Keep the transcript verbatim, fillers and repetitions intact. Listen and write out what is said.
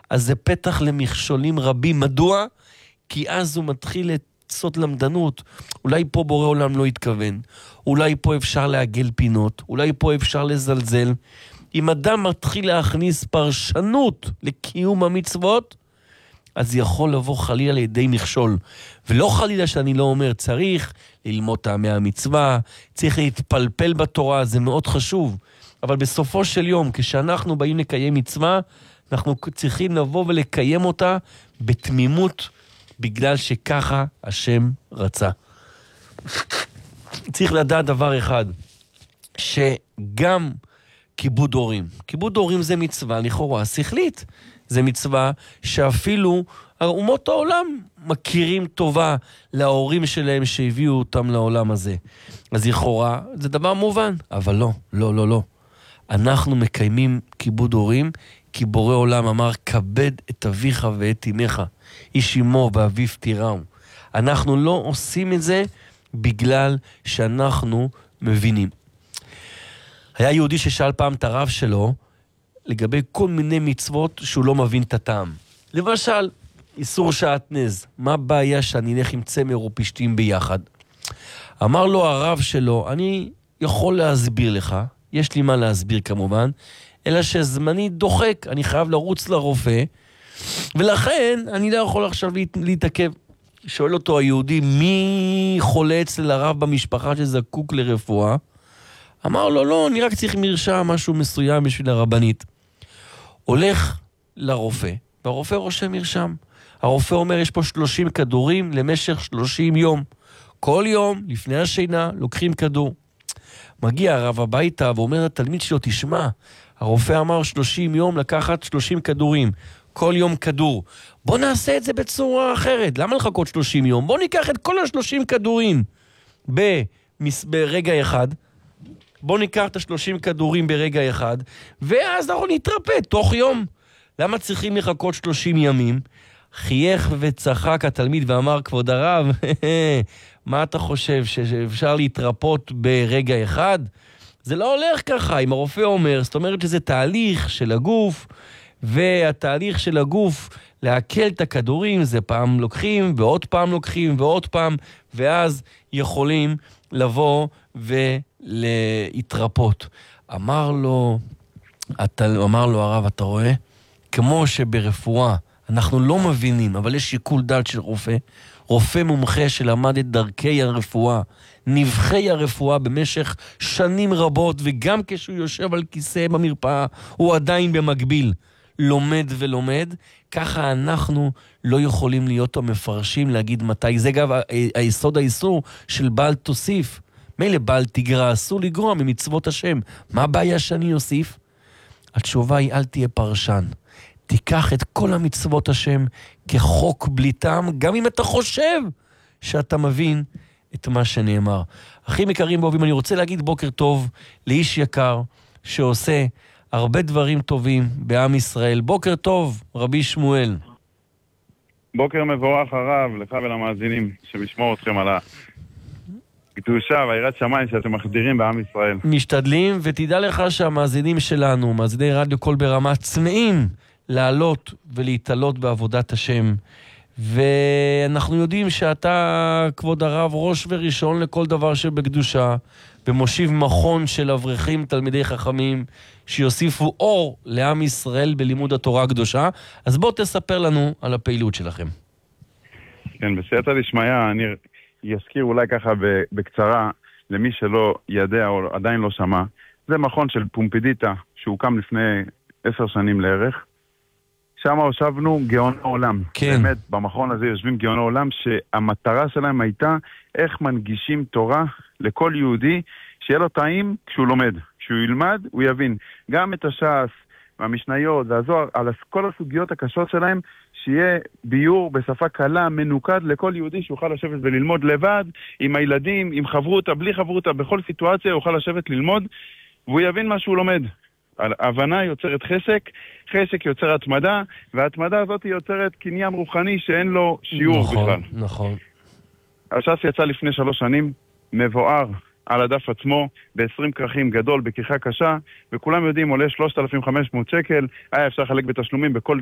אז זה פתח למכשולים רבים. מדוע? כי אז הוא מתחיל לעשות למדנות. אולי פה בורא עולם לא התכוון. אולי פה אפשר לעגל פינות. אולי פה אפשר לזלזל. אם אדם מתחיל להכניס פרשנות לקיום המצוות, אז יכול לבוא חלילה לידי מכשול. ולא חלילה שאני לא אומר, צריך ללמוד טעמי המצווה, צריך להתפלפל בתורה, זה מאוד חשוב. אבל בסופו של יום, כשאנחנו באים לקיים מצווה, אנחנו צריכים לבוא ולקיים אותה בתמימות, בגלל שככה השם רצה. צריך לדעת דבר אחד, שגם כיבוד הורים, כיבוד הורים זה מצווה לכאורה שכלית, זה מצווה שאפילו אומות העולם מכירים טובה להורים שלהם שהביאו אותם לעולם הזה. אז לכאורה זה דבר מובן, אבל לא, לא, לא, לא. אנחנו מקיימים כיבוד הורים, כי בורא עולם אמר, כבד את אביך ואת אמך, איש אמו ואביו תיראו. אנחנו לא עושים את זה בגלל שאנחנו מבינים. היה יהודי ששאל פעם את הרב שלו, לגבי כל מיני מצוות שהוא לא מבין את הטעם. למשל, איסור שעטנז, מה הבעיה שאני אלך עם צמר או פשטים ביחד? אמר לו הרב שלו, אני יכול להסביר לך, יש לי מה להסביר כמובן, אלא שזמני דוחק, אני חייב לרוץ לרופא, ולכן אני לא יכול עכשיו להתעכב. שואל אותו היהודי, מי חולה אצל הרב במשפחה שזקוק לרפואה? אמר לו, לא, אני רק צריך מרשם, משהו מסוים בשביל הרבנית. הולך לרופא, והרופא רושם מרשם. הרופא אומר, יש פה שלושים כדורים למשך שלושים יום. כל יום, לפני השינה, לוקחים כדור. מגיע הרב הביתה ואומר לתלמיד שלו, תשמע, הרופא אמר שלושים יום לקחת שלושים כדורים. כל יום כדור. בוא נעשה את זה בצורה אחרת. למה לחכות שלושים יום? בוא ניקח את כל ה-שלושים כדורים במס... ברגע אחד. בוא ניקח את ה-שלושים כדורים ברגע אחד, ואז אנחנו נתרפא תוך יום. למה צריכים לחכות שלושים ימים? חייך וצחק התלמיד ואמר, כבוד הרב, מה אתה חושב, שאפשר להתרפות ברגע אחד? זה לא הולך ככה. אם הרופא אומר, זאת אומרת שזה תהליך של הגוף, והתהליך של הגוף להקל את הכדורים, זה פעם לוקחים ועוד פעם לוקחים ועוד פעם, ואז יכולים לבוא ולהתרפות. אמר לו, אמר לו הרב, אתה רואה? כמו שברפואה אנחנו לא מבינים, אבל יש שיקול דעת של רופא, רופא מומחה שלמד את דרכי הרפואה, נבחי הרפואה במשך שנים רבות, וגם כשהוא יושב על כיסא במרפאה, הוא עדיין במקביל לומד ולומד. ככה אנחנו לא יכולים להיות המפרשים להגיד מתי. זה גם היסוד האיסור של בעל תוסיף. מילא בעל תגרע, אסור לגרוע ממצוות השם. מה הבעיה שאני אוסיף? התשובה היא, אל תהיה פרשן. תיקח את כל המצוות השם כחוק בלי טעם, גם אם אתה חושב שאתה מבין את מה שנאמר. אחים יקרים ואוהבים, אני רוצה להגיד בוקר טוב לאיש יקר שעושה הרבה דברים טובים בעם ישראל. בוקר טוב, רבי שמואל. בוקר מבורך הרב, לך ולמאזינים, שמשמור אתכם על הקדושה והיראת שמיים שאתם מחדירים בעם ישראל. משתדלים, ותדע לך שהמאזינים שלנו, מאזיני רדיו קול ברמה, צמאים לעלות ולהתעלות בעבודת השם. ואנחנו יודעים שאתה, כבוד הרב, ראש וראשון לכל דבר שבקדושה, ומושיב מכון של אברכים תלמידי חכמים, שיוסיפו אור לעם ישראל בלימוד התורה הקדושה. אז בוא תספר לנו על הפעילות שלכם. כן, בסייעתא דשמיא, אני אזכיר אולי ככה בקצרה, למי שלא ידע או עדיין לא שמע. זה מכון של פומפידיטה, שהוקם לפני עשר שנים לערך. שם הושבנו גאוני עולם. כן. באמת, במכון הזה יושבים גאוני עולם, שהמטרה שלהם הייתה איך מנגישים תורה לכל יהודי, שיהיה לו טעים כשהוא לומד. כשהוא ילמד, הוא יבין. גם את הש"ס, והמשניות, והזוהר, על כל הסוגיות הקשות שלהם, שיהיה ביור בשפה קלה, מנוקד לכל יהודי שיוכל לשבת וללמוד לבד, עם הילדים, עם חברותה, בלי חברותה, בכל סיטואציה הוא יוכל לשבת ללמוד, והוא יבין מה שהוא לומד. הבנה יוצרת חשק, חשק יוצר התמדה, וההתמדה הזאת יוצרת קניין רוחני שאין לו שיעור נכון, בכלל. נכון. הש"ס יצא לפני שלוש שנים, מבואר על הדף עצמו, ב-עשרים כרכים גדול, בכריכה קשה, וכולם יודעים, עולה שלושת אלפים וחמש מאות שקל, היה אפשר לחלק בתשלומים בכל